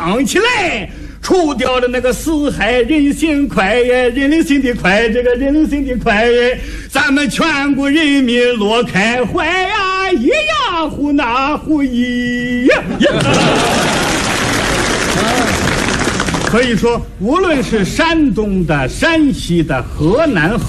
唱起来，除掉了那个四海人心快耶，人心的快，这个人心的快耶，咱们全国人民乐开怀呀，咿呀呼那呼咿呀。所以说，无论是山东的、山西的、河南。